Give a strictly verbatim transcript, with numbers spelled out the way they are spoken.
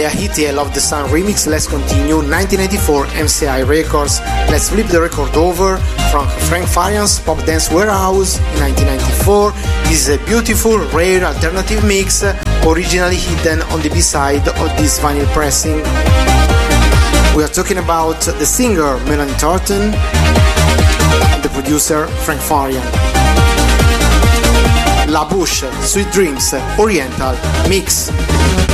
A hit I Love the Sun remix. Let's continue. nineteen ninety-four M C I Records. Let's flip the record over from Frank Farian's Pop Dance Warehouse in nineteen ninety-four. This is a beautiful, rare alternative mix, originally hidden on the B-side of this vinyl pressing. We are talking about the singer Melanie Thornton and the producer Frank Farian. La Bouche, Sweet Dreams, Oriental Mix.